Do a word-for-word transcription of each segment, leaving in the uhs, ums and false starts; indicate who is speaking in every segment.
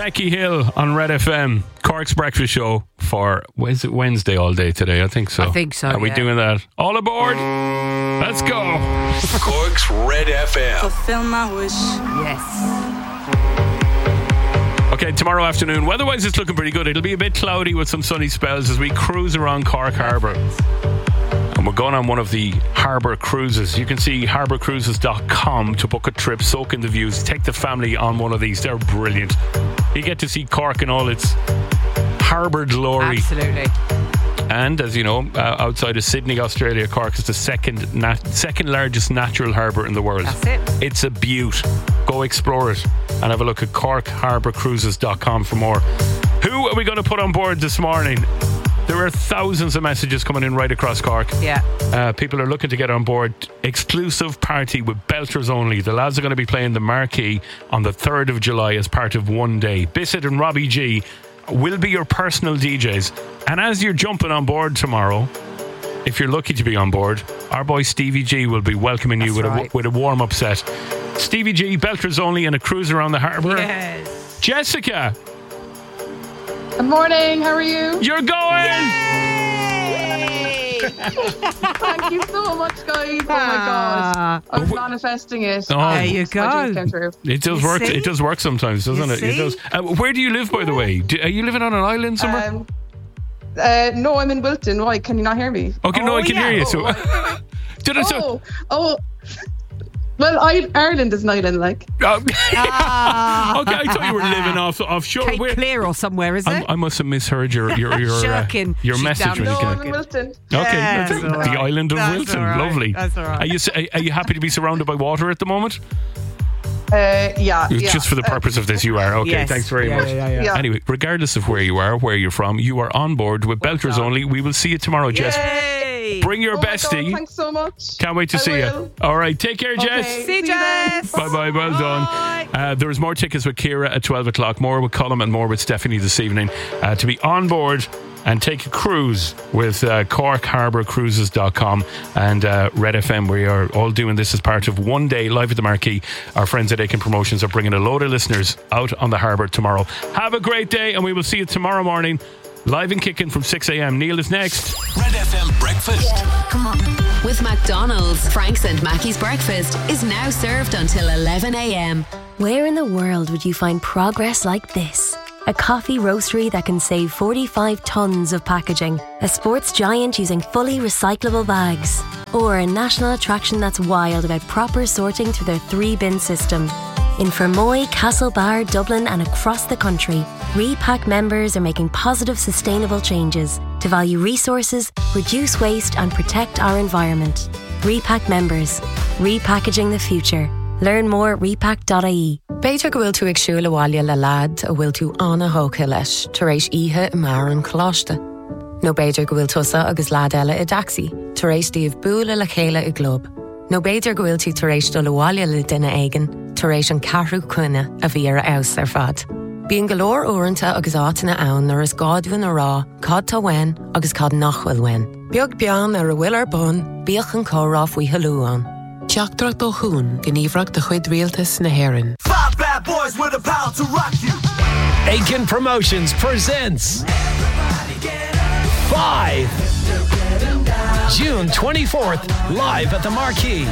Speaker 1: Becky Hill on Red F M, Cork's breakfast show for, is it Wednesday all day today? I think so.
Speaker 2: I think so.
Speaker 1: Are we
Speaker 2: yeah.
Speaker 1: doing that? All aboard. Let's go.
Speaker 3: Cork's Red F M.
Speaker 4: Fulfill my wish.
Speaker 2: Yes.
Speaker 1: Okay, tomorrow afternoon, weather-wise it's looking pretty good. It'll be a bit cloudy with some sunny spells as we cruise around Cork Harbour. And we're going on one of the harbour cruises. You can see harbour cruises dot com to book a trip, soak in the views, take the family on one of these. They're brilliant. You get to see Cork in all its harbour glory.
Speaker 2: Absolutely.
Speaker 1: And as you know, uh, outside of Sydney, Australia, Cork is the second nat- second largest natural harbour in the world.
Speaker 2: That's it.
Speaker 1: It's a beaut. Go explore it and have a look at cork harbour cruises dot com for more. Who are we going to put on board this morning? There are thousands of messages coming in right across Cork.
Speaker 2: Yeah.
Speaker 1: Uh, people are looking to get on board. Exclusive party with belters only. The lads are going to be playing the Marquee on the third of July as part of One Day. Bissett and Robbie G will be your personal D Js. And as you're jumping on board tomorrow, if you're lucky to be on board, our boy Stevie G will be welcoming you with,
Speaker 2: right.
Speaker 1: a, with a warm-up set. Stevie G, belters only, and a cruise around the harbour.
Speaker 2: Yes.
Speaker 1: Jessica.
Speaker 5: Good morning, how are you?
Speaker 1: You're going!
Speaker 2: Yay!
Speaker 5: Thank you so much, guys. Oh my god. I was manifesting it.
Speaker 1: Oh.
Speaker 2: There you
Speaker 5: So my dreams
Speaker 2: go.
Speaker 5: came true.
Speaker 1: It does
Speaker 2: You
Speaker 1: work.
Speaker 2: see?
Speaker 1: It does work sometimes, doesn't
Speaker 2: You
Speaker 1: it? It
Speaker 2: see?
Speaker 1: does. Uh, where do you live, by the way? Do, are you living on an island somewhere?
Speaker 5: Um, uh, no, I'm in Wilton. Why? Can you not hear me?
Speaker 1: okay, no,
Speaker 2: oh,
Speaker 1: I can
Speaker 2: yeah.
Speaker 1: hear you.
Speaker 5: Oh,
Speaker 1: So,
Speaker 5: right.
Speaker 1: did I? So,
Speaker 5: Oh, oh. Well, I, Ireland is an island, like.
Speaker 1: oh,
Speaker 2: Ah.
Speaker 1: okay, I thought you were living off offshore.
Speaker 2: Cape
Speaker 1: Where?
Speaker 2: Clear or somewhere, is
Speaker 1: I,
Speaker 2: it?
Speaker 1: I must have misheard your your your, uh,
Speaker 2: Shirking.
Speaker 1: your
Speaker 2: She's
Speaker 1: message
Speaker 2: down
Speaker 1: when you
Speaker 5: No,
Speaker 1: came.
Speaker 5: I'm in Wilton.
Speaker 1: Okay,
Speaker 2: Yeah,
Speaker 1: that's
Speaker 2: that's
Speaker 1: it.
Speaker 2: all right.
Speaker 1: The island of
Speaker 2: That's
Speaker 1: Wilton,
Speaker 2: all right.
Speaker 1: lovely.
Speaker 2: That's all right.
Speaker 1: Are you s- are you happy to be surrounded by water at the moment?
Speaker 5: Uh, yeah, yeah.
Speaker 1: Just for the purpose of this, you are. Okay,
Speaker 2: Yes.
Speaker 1: thanks very
Speaker 2: Yeah,
Speaker 1: much.
Speaker 2: yeah, yeah, yeah.
Speaker 5: Yeah.
Speaker 1: Anyway, regardless of where you are, where you're from, you are on board with Belters
Speaker 2: done.
Speaker 1: only. We will see you tomorrow, Jess.
Speaker 2: Yay!
Speaker 1: Bring your
Speaker 5: Oh my
Speaker 1: bestie.
Speaker 5: God, thanks so much.
Speaker 1: Can't wait to
Speaker 5: I
Speaker 1: see you.
Speaker 5: will.
Speaker 1: All right, take care, Jess.
Speaker 5: Okay.
Speaker 2: See you,
Speaker 5: See you then.
Speaker 2: Jess.
Speaker 1: Bye bye, well done. Uh, there's more tickets with Ciara at twelve o'clock, more with Colm and more with Stephanie this evening uh, to be on board and take a cruise with uh, cork harbour cruises dot com and uh, Red F M. We are all doing this as part of One Day live at the Marquee. Our friends at Aiken Promotions are bringing a load of listeners out on the harbour tomorrow. Have a great day, and we will see you tomorrow morning live and kicking from six a.m. Neil is next.
Speaker 3: Red F M Breakfast.
Speaker 6: Come on. With McDonald's, Frank's and Mackey's breakfast is now served until eleven a.m.
Speaker 7: Where in the world would you find progress like this? A coffee roastery that can save forty-five tonnes of packaging, a sports giant using fully recyclable bags, or a national attraction that's wild about proper sorting through their three-bin system. In Fermoy, Castlebar, Dublin and across the country, Repack members are making positive, sustainable changes to value resources, reduce waste and protect our environment. Repack members. Repackaging the future. Learn more at repack dot I E.
Speaker 8: Beidir go bhfuil tú ag siúl abhaile le lad a bhfuil tú anna hóca leis tar éis ihe i mar an choláiste. No beidir go bhfuil tusa agus lad eile i daxi tar éis díobh búla le chéile i glob. No beidir go bhfuil tú tar éis dul abhaile le duine aigen tar éis an carrú cuine a bhí ar aus ar fad. Bíon golóir uaireanta agus átainna ann ar is gádhuin a rá, cad tá wen agus cad nachhfuil wen. Beag bean ar a bhfuil ar bun, bíoch an córá faoi halúán. Teachtar do hún gníomhreacht de chuid rialtas na hÉireann.
Speaker 9: Five bad boys with the power to rock you.
Speaker 10: Aiken Promotions presents Five June twenty-fourth, live at the Marquee.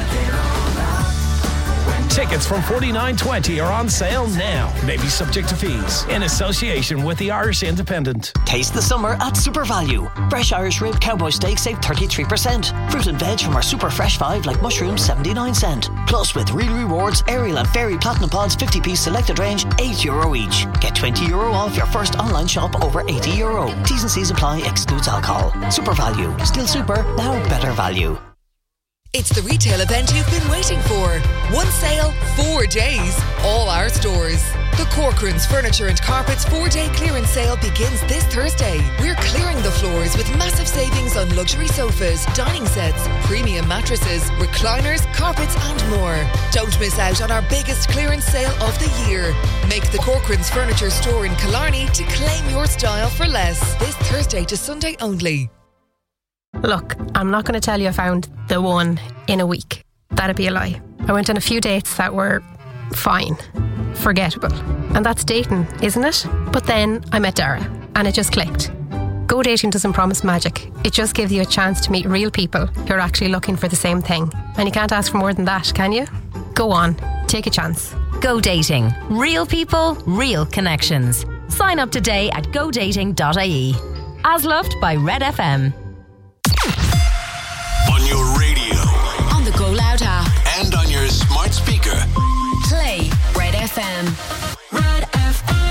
Speaker 10: Tickets from forty-nine twenty are on sale now. May be subject to fees. In association with the Irish Independent.
Speaker 11: Taste the summer at Super Value. Fresh Irish rib cowboy steak save thirty-three percent. Fruit and veg from our Super Fresh five like mushrooms seventy-nine cent. Plus with Real Rewards, Ariel and Fairy Platinum Pods fifty piece selected range eight euro each. Get twenty euro off your first online shop over eighty euro. T's and C's apply, excludes alcohol. Super Value. Still super, now better value.
Speaker 12: It's the retail event you've been waiting for. One sale, four days, all our stores. The Corcoran's Furniture and Carpets four-day clearance sale begins this Thursday. We're clearing the floors with massive savings on luxury sofas, dining sets, premium mattresses, recliners, carpets and more. Don't miss out on our biggest clearance sale of the year. Make the Corcoran's Furniture store in Killarney to claim your style for less. This Thursday to Sunday only.
Speaker 13: Look, I'm not going to tell you I found the one in a week. That'd be a lie. I went on a few dates that were fine. forgettable. And that's dating, isn't it? But then I met Dara and it just clicked. Go dating doesn't promise magic. It just gives you a chance to meet real people who are actually looking for the same thing. And you can't ask for more than that, can you? Go on, take a chance.
Speaker 4: Go dating. Real people, real connections. Sign up today at go dating dot I E. As loved by Red F M.
Speaker 3: On your radio.
Speaker 6: On the Go Loud app.
Speaker 3: And on your smart speaker.
Speaker 6: Play Red F M.
Speaker 12: Red F M.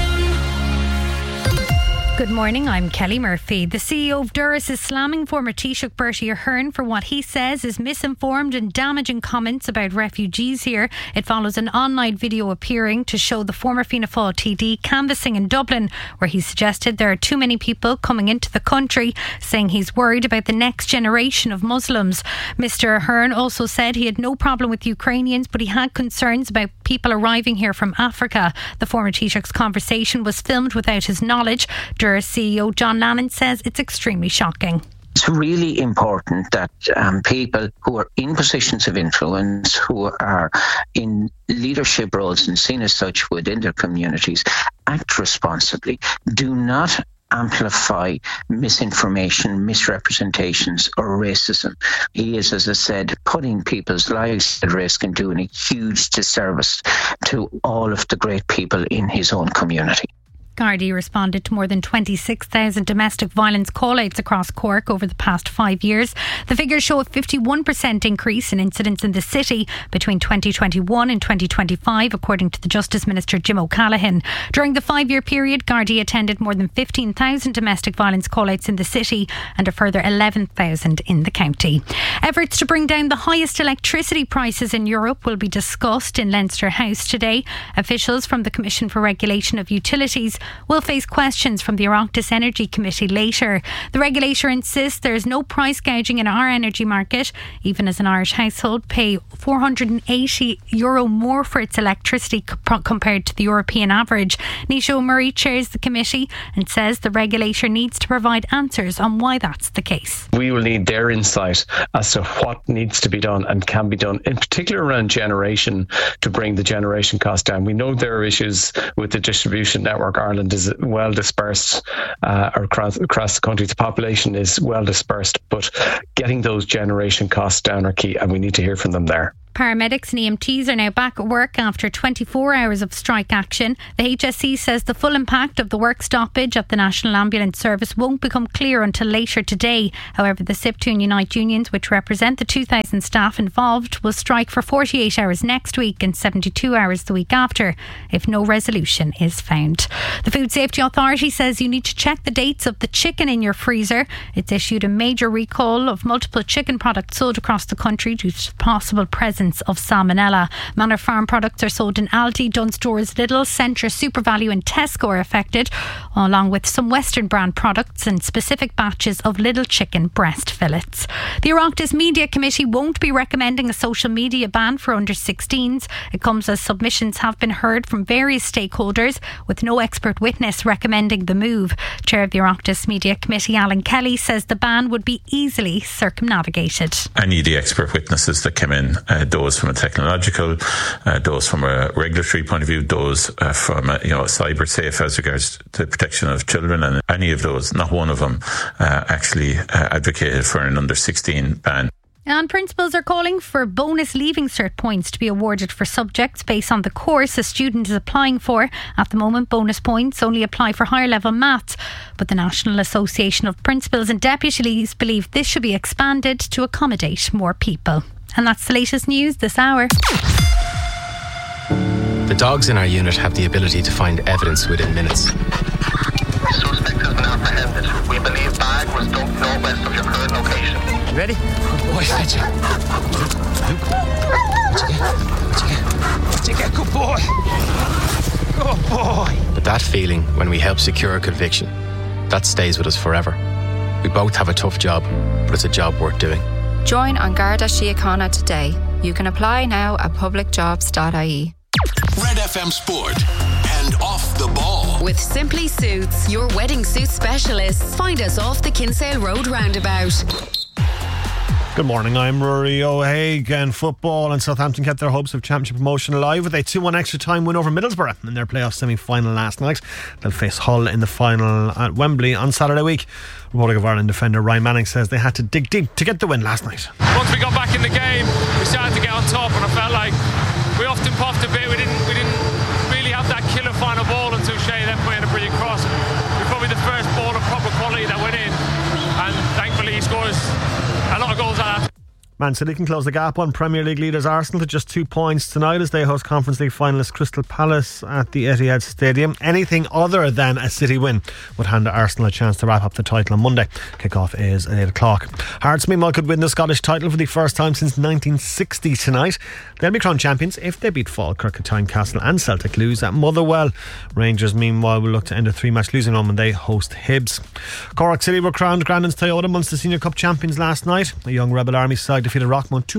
Speaker 14: Good morning, I'm Kelly Murphy. The C E O of Durrus is slamming former Taoiseach Bertie Ahern for what he says is misinformed and damaging comments about refugees here. It follows an online video appearing to show the former Fianna Fáil T D canvassing in Dublin, where he suggested there are too many people coming into the country, saying he's worried about the next generation of Muslims. Mister Ahern also said he had no problem with Ukrainians, but he had concerns about people arriving here from Africa. The former Taoiseach's conversation was filmed without his knowledge. Durrus C E O John Lannon says it's extremely shocking.
Speaker 15: It's really important that um, people who are in positions of influence, who are in leadership roles and seen as such within their communities, act responsibly. Do not amplify misinformation, misrepresentations or racism. He is, as I said, putting people's lives at risk and doing a huge disservice to all of the great people in his own community.
Speaker 14: Gardaí responded to more than twenty-six thousand domestic violence call-outs across Cork over the past five years. The figures show a fifty-one percent increase in incidents in the city between twenty twenty-one and twenty twenty-five, according to the Justice Minister Jim O'Callaghan. During the five-year period, Gardaí attended more than fifteen thousand domestic violence call-outs in the city and a further eleven thousand in the county. Efforts to bring down the highest electricity prices in Europe will be discussed in Leinster House today. Officials from the Commission for Regulation of Utilities will face questions from the Oireachtas Energy Committee later. The regulator insists there is no price gouging in our energy market, even as an Irish household pay four hundred eighty euro more for its electricity compared to the European average. Nisha O'Murray chairs the committee and says the regulator needs to provide answers on why that's the case.
Speaker 16: We will need their insight as to what needs to be done and can be done, in particular around generation, to bring the generation cost down. We know there are issues with the distribution network. Ireland is well dispersed uh, across, across the country. The population is well dispersed, but getting those generation costs down are key, and we need to hear from them there.
Speaker 14: Paramedics and E M Ts are now back at work after twenty-four hours of strike action. The H S C says the full impact of the work stoppage of the National Ambulance Service won't become clear until later today. However, the S I P T U and Unite unions, which represent the two thousand staff involved, will strike for forty-eight hours next week and seventy-two hours the week after if no resolution is found. The Food Safety Authority says you need to check the dates of the chicken in your freezer. It's issued a major recall of multiple chicken products sold across the country due to possible presence of salmonella. Manor Farm products are sold in Aldi, Dunnes Stores, Lidl, Centra, SuperValu and Tesco are affected, along with some Western brand products and specific batches of Lidl chicken breast fillets. The Oireachtas Media Committee won't be recommending a social media ban for under sixteens. It comes as submissions have been heard from various stakeholders, with no expert witness recommending the move. Chair of the Oireachtas Media Committee, Alan Kelly, says the ban would be easily circumnavigated.
Speaker 17: Any of the expert witnesses that came in, uh, those from a technological, uh, those from a regulatory point of view, those uh, from a, you know, cyber safe as regards to the protection of children, and any of those, not one of them uh, actually uh, advocated for an under sixteen ban.
Speaker 14: And principals are calling for bonus Leaving Cert points to be awarded for subjects based on the course a student is applying for. At the moment, bonus points only apply for higher level maths, but the National Association of Principals and Deputies believe this should be expanded to accommodate more people. And that's the latest news this hour.
Speaker 18: The dogs in our unit have the ability to find evidence within minutes.
Speaker 19: Suspect has been apprehended. We believe bag was dumped northwest of your current location.
Speaker 18: You ready? Good boy, fetch it. Luke, Luke. What'd you get? What'd you get? Good boy. Good boy. But that feeling when we help secure a conviction, that stays with us forever. We both have a tough job, but it's a job worth doing.
Speaker 20: Join An Garda Síochána today. You can apply now at public jobs dot I E.
Speaker 3: Red F M Sport and Off the Ball.
Speaker 6: With Simply Suits, your wedding suit specialists. Find us off the Kinsale Road roundabout.
Speaker 21: Good morning, I'm Rory O'Haig, and football and Southampton kept their hopes of championship promotion alive with a two one extra time win over Middlesbrough in their playoff semi-final last night. They'll face Hull in the final at Wembley on Saturday week. Republic of Ireland defender Ryan Manning says they had to dig deep to get the win last night.
Speaker 22: Once we got back in the game, we started to get on top, and I felt like we often puffed a bit. We didn't, we didn't really have that killer final ball until Shea then put in a brilliant cross. It was probably the first ball of proper quality that went in, and thankfully he scores a lot of goals like that.
Speaker 21: Man City can close the gap on Premier League leaders Arsenal to just two points tonight as they host Conference League finalists Crystal Palace at the Etihad Stadium. Anything other than a City win would hand Arsenal a chance to wrap up the title on Monday. Kick-off is at eight o'clock. Hearts meanwhile could win the Scottish title for the first time since nineteen sixty tonight. They'll be crowned champions if they beat Falkirk, Tynecastle and Celtic lose at Motherwell. Rangers meanwhile will look to end a three-match losing run when they host Hibs. Cork City were crowned Grandin's Toyota Munster Senior Cup champions last night. A young Rebel Army side defeated Rockmount two